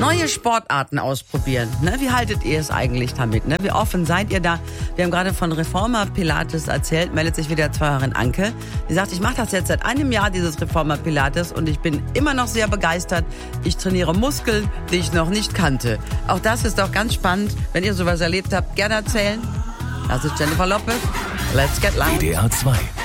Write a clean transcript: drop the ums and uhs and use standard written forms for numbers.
Neue Sportarten ausprobieren. Ne? Wie haltet ihr es eigentlich damit? Ne? Wie offen seid ihr da? Wir haben gerade von Reformer Pilates erzählt, meldet sich wieder Zuhörerin Anke. Die sagt, ich mache das jetzt seit einem Jahr, dieses Reformer Pilates, und ich bin immer noch sehr begeistert. Ich trainiere Muskeln, die ich noch nicht kannte. Auch das ist doch ganz spannend. Wenn ihr sowas erlebt habt, gerne erzählen. Das ist Jennifer Lopez. Let's get loud. WDR 2